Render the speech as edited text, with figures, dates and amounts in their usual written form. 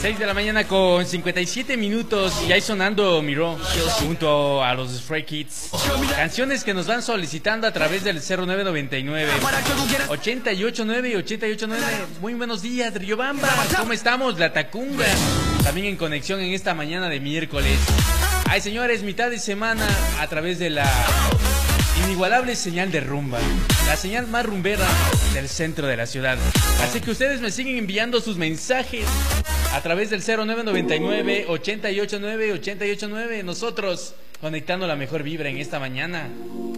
6 de la mañana con 57 minutos y ahí sonando Miró junto a los Stray Kids. Canciones que nos van solicitando a través del 0999 889 y 889. Muy buenos días, Riobamba. ¿Cómo estamos? La Tacunga. También en conexión en esta mañana de miércoles. Ay, señores, mitad de semana a través de la inigualable señal de rumba, la señal más rumbera del centro de la ciudad. Así que ustedes me siguen enviando sus mensajes a través del 0999 889 889. Nosotros conectando la mejor vibra en esta mañana.